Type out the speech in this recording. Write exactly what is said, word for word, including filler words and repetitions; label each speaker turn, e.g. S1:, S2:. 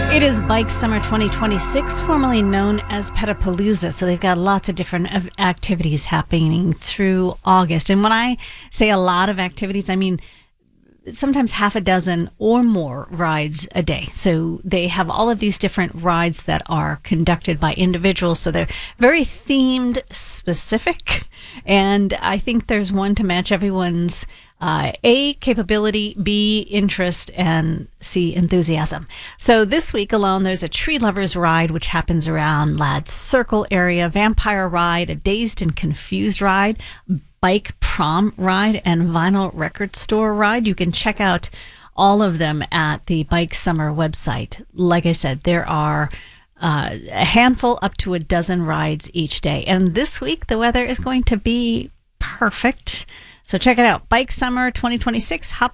S1: It is Bike Summer twenty twenty-six, formerly known as Petapalooza. So they've got lots of different av- activities happening through August. And when I say a lot of activities, I mean sometimes half a dozen or more rides a day. So they have all of these different rides that are conducted by individuals. So they're very themed specific. And I think there's one to match everyone's Uh, A, capability, B, interest, and C, enthusiasm. So this week alone, there's a Tree Lovers ride, which happens around Ladd's Circle area, Vampire Ride, a Dazed and Confused ride, Bike Prom ride, and Vinyl Record Store ride. You can check out all of them at the Bike Summer website. Like I said, there are uh, a handful up to a dozen rides each day. And this week, the weather is going to be perfect. So check it out. Bike Summer twenty twenty-six. Hop